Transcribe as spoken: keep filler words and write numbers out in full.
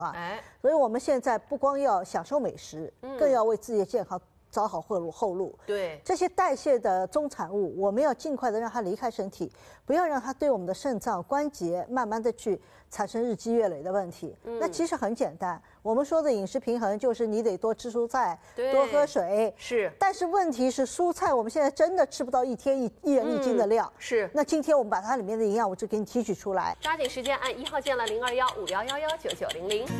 啊。 哎， 所以我们现在不光要享受美食， 嗯更要为自己的健康找好后路。后路， 对， 这些代谢的中产物，我们要尽快的让它离开身体，不要让它对我们的肾脏、关节慢慢的去产生日积月累的问题。 嗯那其实很简单，我们说的饮食平衡就是你得多吃蔬菜， 对多喝水。 是， 但是问题是，蔬菜我们现在真的吃不到一天一一人一斤的量。 是， 那今天我们把它里面的营养物质给你提取出来。 抓紧时间按一号键了零二幺五幺幺幺九九零零。